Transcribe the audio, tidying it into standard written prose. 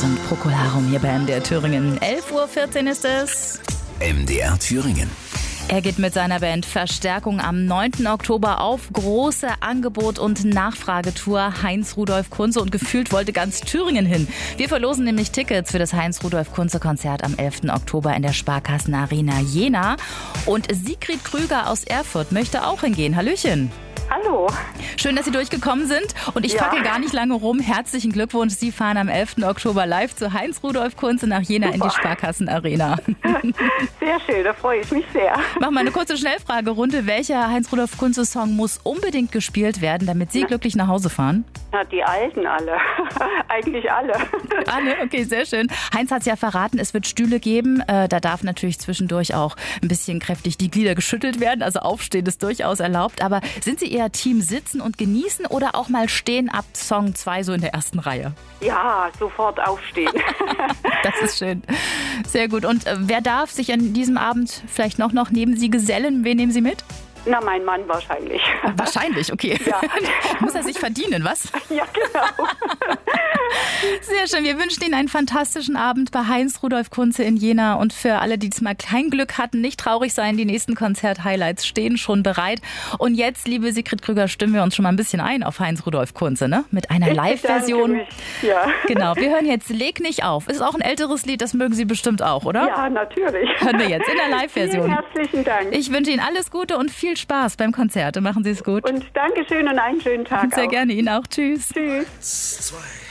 und Procolarum hier bei MDR Thüringen. 11:14 Uhr ist es. MDR Thüringen. Er geht mit seiner Band Verstärkung am 9. Oktober auf große Angebot- und Nachfragetour Heinz-Rudolf Kunze und gefühlt wollte ganz Thüringen hin. Wir verlosen nämlich Tickets für das Heinz-Rudolf Kunze-Konzert am 11. Oktober in der Sparkassen-Arena Jena. Und Sigrid Krüger aus Erfurt möchte auch hingehen. Hallöchen. Hallo. Schön, dass Sie durchgekommen sind und ich fackel gar nicht lange rum. Herzlichen Glückwunsch, Sie fahren am 11. Oktober live zu Heinz-Rudolf Kunze nach Jena in die Sparkassen-Arena. Sehr schön, da freue ich mich sehr. Mach mal eine kurze Schnellfragerunde. Welcher Heinz-Rudolf Kunze-Song muss unbedingt gespielt werden, damit Sie glücklich nach Hause fahren? Na, die Alten alle. Eigentlich alle. Alle? Okay, sehr schön. Heinz hat es ja verraten, es wird Stühle geben. Da darf natürlich zwischendurch auch ein bisschen kräftig die Glieder geschüttelt werden. Also aufstehen ist durchaus erlaubt. Aber sind Sie eher Team sitzen und genießen oder auch mal stehen ab Song 2 so in der ersten Reihe? Ja, sofort aufstehen. Das ist schön. Sehr gut. Und wer darf sich an diesem Abend vielleicht noch neben Sie gesellen? Wen nehmen Sie mit? Na, mein Mann wahrscheinlich. Wahrscheinlich, okay. Ja. Muss er sich verdienen, was? Ja, genau. Sehr schön. Wir wünschen Ihnen einen fantastischen Abend bei Heinz-Rudolf Kunze in Jena. Und für alle, die diesmal kein Glück hatten, nicht traurig sein. Die nächsten Konzert-Highlights stehen schon bereit. Und jetzt, liebe Sigrid Krüger, stimmen wir uns schon mal ein bisschen ein auf Heinz-Rudolf Kunze, ne? Mit einer Live-Version. Ja. Genau. Wir hören jetzt Leg nicht auf. Ist auch ein älteres Lied, das mögen Sie bestimmt auch, oder? Ja, natürlich. Hören wir jetzt in der Live-Version. Vielen herzlichen Dank. Ich wünsche Ihnen alles Gute und viel Spaß beim Konzert. Machen Sie es gut. Und Dankeschön und einen schönen Tag Sehr auch. gerne Ihnen auch. Tschüss. Tschüss. 2